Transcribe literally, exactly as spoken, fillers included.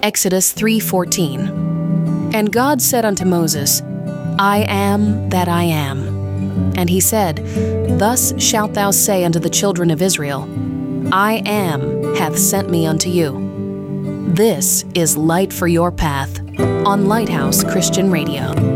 Exodus three fourteen. And God said unto Moses, I am that I am. And he said, Thus shalt thou say unto the children of Israel, I am hath sent me unto you. This is Light for Your Path on Lighthouse Christian Radio.